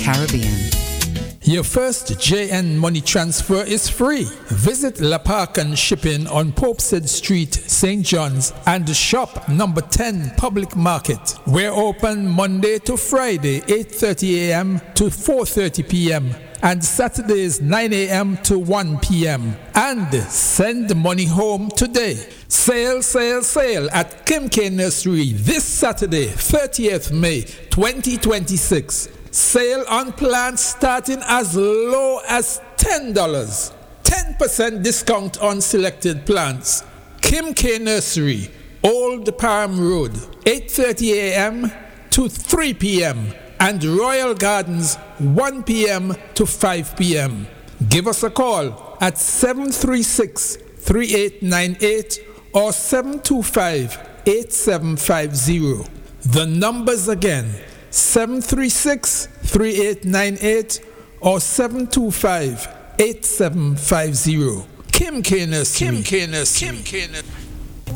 Caribbean. Your first JN money transfer is free. Visit La Parcan Shipping on Popestead Street, St. John's, and shop number 10 Public Market. We're open Monday to Friday, 8:30 a.m. to 4:30 p.m. and Saturdays 9 a.m. to 1 p.m. And send money home today. Sale, sale, sale at Kim K Nursery this Saturday, 30th May 2026. Sale on plants starting as low as $10. 10% discount on selected plants. Kim K Nursery, Old Parham Road, 8:30 a.m. to 3 p.m. and Royal Gardens, 1 p.m. to 5 p.m. Give us a call at 736-3898 or 725-8750. The numbers again, 736-3898 or 725-8750. Kim K Nursery. Kim K Nursery. Kim K Nursery.